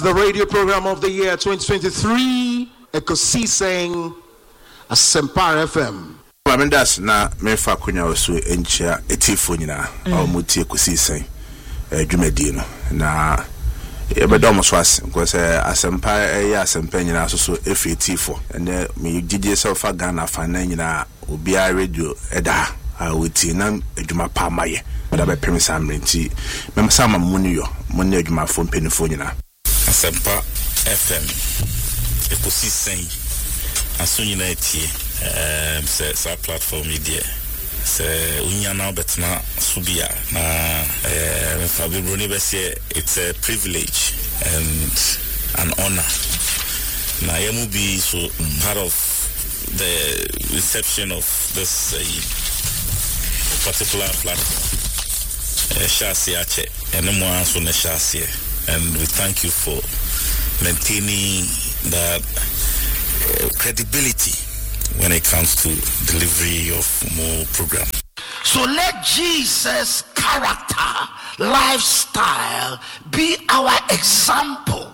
the radio program of the year 2023. Ekosiseng Asempar FM. Mendas na mefa kunya osu enchia etifo nyina omuti Ekosiseng dwumadi no na ebedom so as because Asempa asempa nyina so efi etifo and me gigi self Ghana fan nyina obi a radio eda awiti na adwuma pa maye da be pemisa mrenti memsa mamuniyo munne adwuma fo mpenifo nyina Asempa FM Ekosiseng aso nyina etie sa platform media se unya na betna subia na Fabio be say it's a privilege and an honor na yemu be so part of the reception of this particular platform Shasi Ache and and we thank you for maintaining that credibility when it comes to delivery of more program. So let Jesus' character, lifestyle be our example.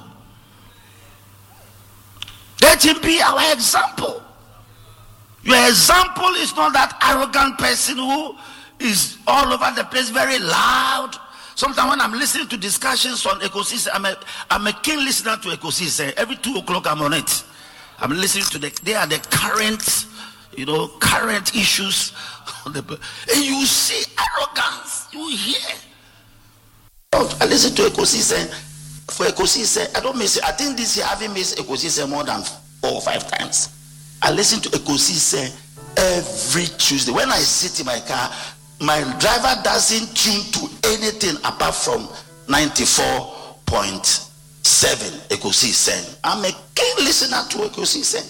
Let him be our example. Your example is not that arrogant person who is all over the place, very loud. Sometimes when I'm listening to discussions on Ekosiseng, I'm a keen listener to Ekosiseng. Every 2 o'clock I'm on it. I'm listening to they are the current issues. And you see arrogance. You hear. I listen to Ekosiseng. For Ekosiseng, I don't miss it. I think this year I haven't missed Ekosiseng more than 4 or 5 times. I listen to Ekosiseng every Tuesday. When I sit in my car, my driver doesn't tune to anything apart from 94.7 Ekosiseng. I'm a keen listener to Ekosiseng.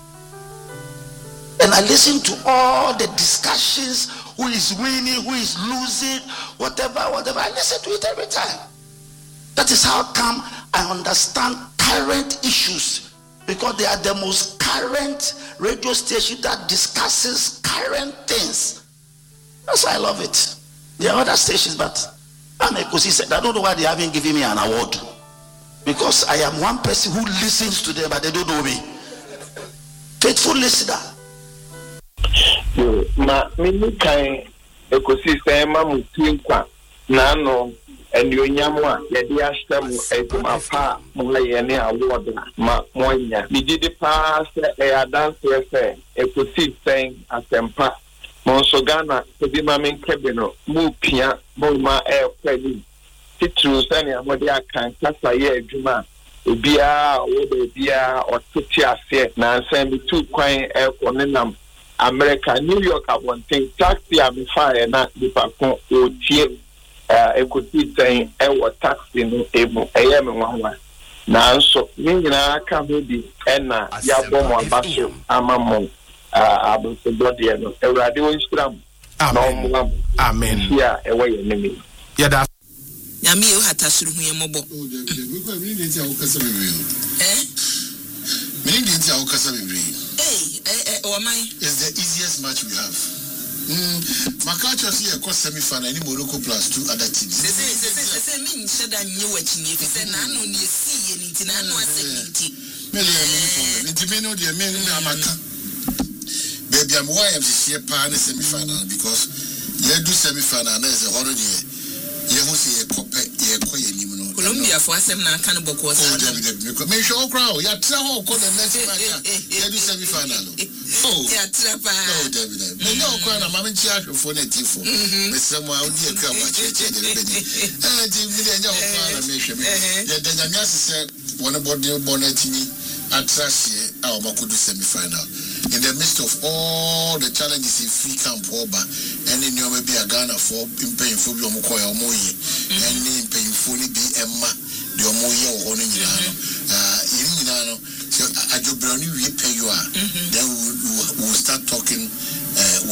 And I listen to all the discussions, who is winning, who is losing, whatever. I listen to it every time. That is how come I understand current issues, because they are the most current radio station that discusses current things. That's why I love it. There are other stations, but I'm Ekosiseng. I don't know why they haven't given me an award. Because I am one person who listens to them, but they don't know me. Faithful listener. Ma mimi kai Ekosiseng ma mutinkwa na no enyonya yedi ashtem eduma pa mo yene award ma monya bigidi pa se dance se Ekosiseng Asempa monso Ghana ebi ma menkebe no mu pia mo ma kwani titru sani amode akan kasa ye adwuma obia wo bia otete ase na nsan bi tu kwan konenam America, New York, I want to taxi am fire na dipakon otie Ekosiseng taxi no ebo eyem nwanwa na nso nyina aka ho bi na ya bom abaso amamo abosodode no Ewurade wo nshram na amen ya ewe ye nemi ya da Yami o hatasuru hu yemobo It's the easiest match we have. Makacho see a cost semi-final any Morocco plus 2 other teams. Say me said I knew what you need. Say na no ni see anything na no asecurity. Intimeno the men amaka. Baby I'm why I'm see pa semi-final because you do semi-final na is a holiday. You who see a copy Colombia for asem na kan boko sa. Me show crowd. Ya tra ho ko the next match. You do semi-final. Ya trapa. Oh David. Me no ko na mama nchi ahwefo na tifo. Me semo a odi akra wa cheche de bedi. Ti mi de nya ho na me hwe me. Ya de nya asese one body bonatimi atrasie a obakodu semi-final. In the midst of all the challenges in free camp over, and in your maybe a Ghana for painful Yomokoya Moyi, and in painful be Emma, the Omoya or Honey, so I do brownie we pay you are. Then we'll start talking